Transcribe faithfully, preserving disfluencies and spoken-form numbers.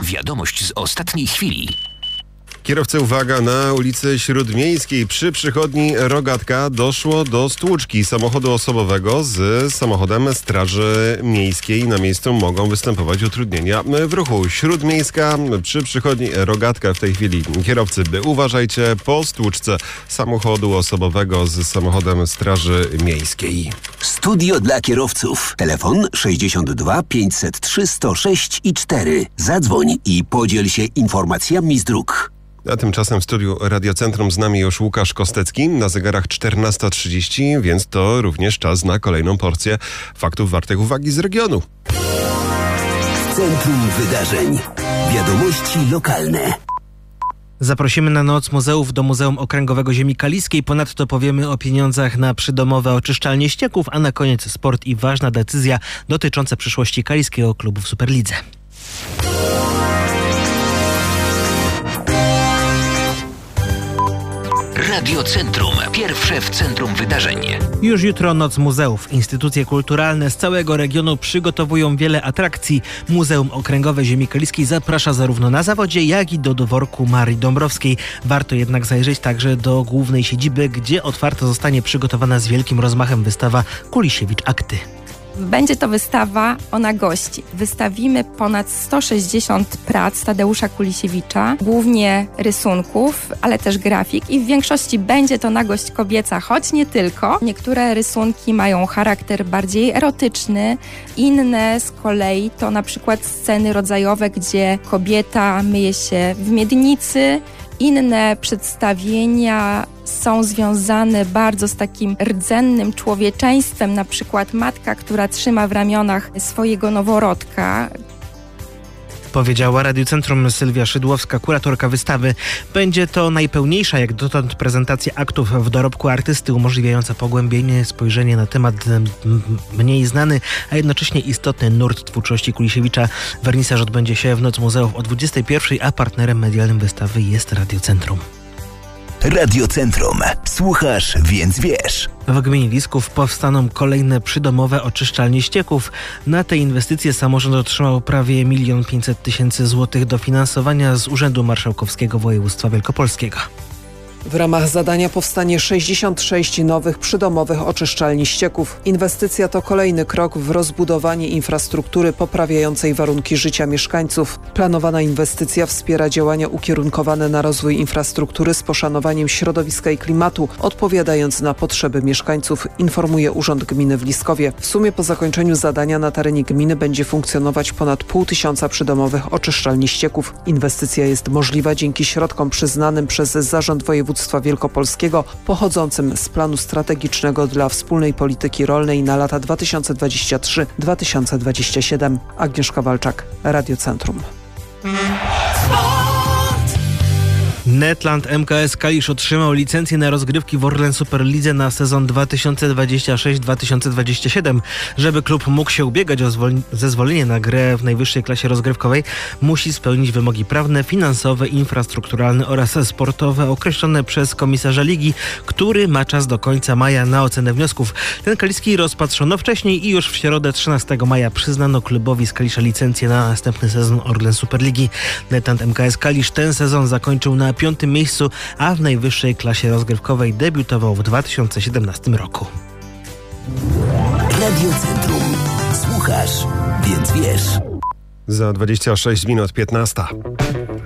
Wiadomość z ostatniej chwili. Kierowcy, uwaga, na ulicy Śródmiejskiej przy przychodni Rogatka doszło do stłuczki samochodu osobowego z samochodem Straży Miejskiej. Na miejscu mogą występować utrudnienia w ruchu. Śródmiejska przy przychodni Rogatka w tej chwili. Kierowcy, by uważajcie po stłuczce samochodu osobowego z samochodem Straży Miejskiej. Studio dla kierowców. Telefon sześćdziesiąt dwa pięćset trzy sto sześć i cztery. Zadzwoń i podziel się informacjami z dróg. A tymczasem w studiu Radiocentrum z nami już Łukasz Kostecki. Na zegarach czternasta trzydzieści, więc to również czas na kolejną porcję faktów wartych uwagi z regionu. W centrum wydarzeń. Wiadomości lokalne. Zaprosimy na Noc Muzeów do Muzeum Okręgowego Ziemi Kaliskiej. Ponadto powiemy o pieniądzach na przydomowe oczyszczalnie ścieków, a na koniec sport i ważna decyzja dotycząca przyszłości kaliskiego klubu w Superlidze. Radiocentrum. Pierwsze w centrum wydarzeń. Już jutro Noc Muzeów. Instytucje kulturalne z całego regionu przygotowują wiele atrakcji. Muzeum Okręgowe Ziemi Kaliskiej zaprasza zarówno na zawodzie, jak i do dworku Marii Dąbrowskiej. Warto jednak zajrzeć także do głównej siedziby, gdzie otwarta zostanie przygotowana z wielkim rozmachem wystawa Kulisiewicz Akty. Będzie to wystawa Ona gości. Wystawimy ponad sto sześćdziesiąt prac Tadeusza Kulisiewicza, głównie rysunków, ale też grafik i w większości będzie to nagość kobieca, choć nie tylko. Niektóre rysunki mają charakter bardziej erotyczny, inne z kolei to na przykład sceny rodzajowe, gdzie kobieta myje się w miednicy. Inne przedstawienia są związane bardzo z takim rdzennym człowieczeństwem, na przykład matka, która trzyma w ramionach swojego noworodka. Powiedziała Radiocentrum Sylwia Szydłowska, kuratorka wystawy. Będzie to najpełniejsza jak dotąd prezentacja aktów w dorobku artysty, umożliwiająca pogłębienie spojrzenia na temat mniej znany, a jednocześnie istotny nurt twórczości Kulisiewicza. Wernisaż odbędzie się w Noc Muzeów o dwudziestej pierwszej, a partnerem medialnym wystawy jest Radiocentrum. Radiocentrum. Słuchasz, więc wiesz. W gminie Lisków powstaną kolejne przydomowe oczyszczalnie ścieków. Na te inwestycje samorząd otrzymał prawie milion pięćset tysięcy złotych dofinansowania z Urzędu Marszałkowskiego Województwa Wielkopolskiego. W ramach zadania powstanie sześćdziesiąt sześć nowych przydomowych oczyszczalni ścieków. Inwestycja to kolejny krok w rozbudowanie infrastruktury poprawiającej warunki życia mieszkańców. Planowana inwestycja wspiera działania ukierunkowane na rozwój infrastruktury z poszanowaniem środowiska i klimatu, odpowiadając na potrzeby mieszkańców, informuje Urząd Gminy w Liskowie. W sumie po zakończeniu zadania na terenie gminy będzie funkcjonować ponad pół tysiąca przydomowych oczyszczalni ścieków. Inwestycja jest możliwa dzięki środkom przyznanym przez Zarząd Województwa Wielkopolskiego pochodzącym z planu strategicznego dla wspólnej polityki rolnej na lata dwa tysiące dwudziesty trzeci do dwa tysiące dwudziestego siódmego. Agnieszka Walczak, Radiocentrum. Netland M K S Kalisz otrzymał licencję na rozgrywki w Orlen Superlidze na sezon dwa tysiące dwudziesty szósty do dwa tysiące dwudziestego siódmego. Żeby klub mógł się ubiegać o zwol- zezwolenie na grę w najwyższej klasie rozgrywkowej, musi spełnić wymogi prawne, finansowe, infrastrukturalne oraz sportowe określone przez komisarza ligi, który ma czas do końca maja na ocenę wniosków. Ten kaliski rozpatrzono wcześniej i już w środę trzynastego maja przyznano klubowi z Kalisza licencję na następny sezon Orlen Superligi. Netland M K S Kalisz ten sezon zakończył na piątym miejscu, a w najwyższej klasie rozgrywkowej debiutował w dwa tysiące siedemnastym roku. Radiocentrum. Słuchasz, więc wiesz. Za dwadzieścia sześć minut piętnasta.